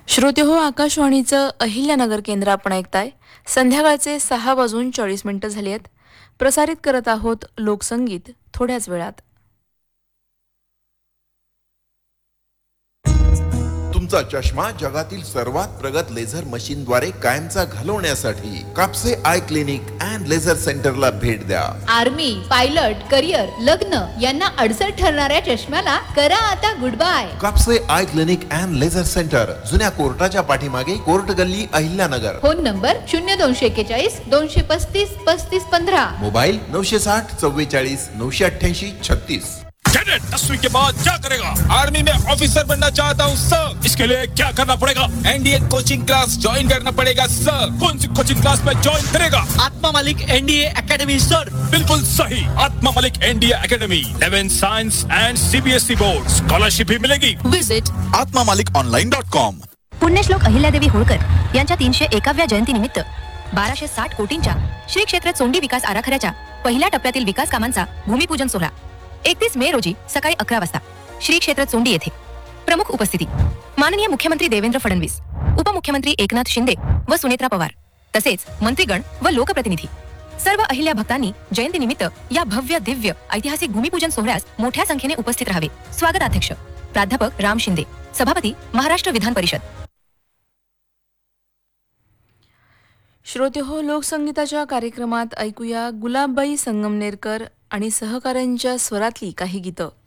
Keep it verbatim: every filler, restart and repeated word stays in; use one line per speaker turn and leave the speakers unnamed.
श्रोते हो, आकाशवाणीचं अहिल्यानगर केंद्र आपण ऐकताय. संध्याकाळचे सहा वाजून चाळीस मिनिटं झाली आहेत. प्रसारित करत आहोत लोकसंगीत थोड्याच वेळात.
तुमचा चष्मा जगातील सर्वात प्रगत लेझर मशीनद्वारे कायमचा घालवण्यासाठी Kapse eye clinic and laser सेंटरला भेट द्या.
आर्मी, पायलट, करिअर, लग्न यांना अडचण ठरणाऱ्या चष्म्याला करा आता good bye.
Kapse eye clinic and laser centre, जुन्या कोर्टाच्या पाठीमागे, कोर्ट गल्ली, अहिल्यानगर.
फोन नंबर शून्य दोनशे एक्केचाळीस दोनशे पस्तीस पस्तीस पंधरा.
मोबाईल नऊशे साठ चव्वेचाळीस नऊशे अठ्ठ्याऐंशी छत्तीस.
कैडेट दसवीं के बाद क्या करेगा? आर्मी में ऑफिसर बनना चाहता हूँ सर। इसके लिए क्या करना पड़ेगा? एनडीए कोचिंग क्लास ज्वाइन करना पड़ेगा सर। कौन सी कोचिंग क्लास में ज्वाइन करेगा?
आत्मा मालिक एनडीए एकेडमी सर।
बिल्कुल सही, आत्मा मालिक NDA academy, eleventh science end CBSE board, scholarship भी मिलेगी।
विजिट
आत्मा मालिक ऑनलाइन डॉट कॉम.
पुण्यश्लोक अहिल्यादेवी होळकर यांच्या तीनशे एकाव्या जयंतीनिमित्त बाराशे साठ कोटींच्या श्री क्षेत्र चोंडी विकास आराखड्याच्या पहिल्या टप्प्यातील विकास कामांचा भूमिपूजन सोहळा एकतीस मे रोजी सकाळी अकरा वाजता श्री क्षेत्र चोंडी येथे. प्रमुख उपस्थिती माननीय मुख्यमंत्री देवेंद्र फडणवीस, उपमुख्यमंत्री एकनाथ शिंदे व सुनेत्रा पवार, तसेच मंत्रीगण व लोकप्रतिनिधी. सर्व अहिल्या भक्तांनी जयंतीनिमित्त या भव्य दिव्य ऐतिहासिक भूमिपूजन सोहळ्यास मोठ्या संख्येने उपस्थित राहावे. स्वागताध्यक्ष प्राध्यापक राम शिंदे, सभापती महाराष्ट्र विधान परिषद.
श्रोते हो, लोकसंगीताच्या कार्यक्रमात ऐकूया गुलाबबाई संगमनेरकर आणि सहकाऱ्यांच्या स्वरातली काही गीतं.